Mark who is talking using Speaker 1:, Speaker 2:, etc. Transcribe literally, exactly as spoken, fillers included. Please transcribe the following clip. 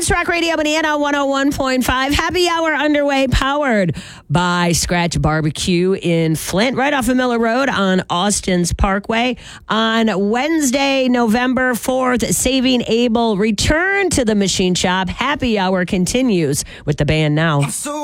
Speaker 1: News Rock Radio Banana one oh one point five. Happy hour underway, powered by Scratch Barbecue in Flint, right off of Miller Road on Austin's Parkway. On Wednesday, November fourth, Saving Abel return to the machine shop. Happy hour continues with the band now.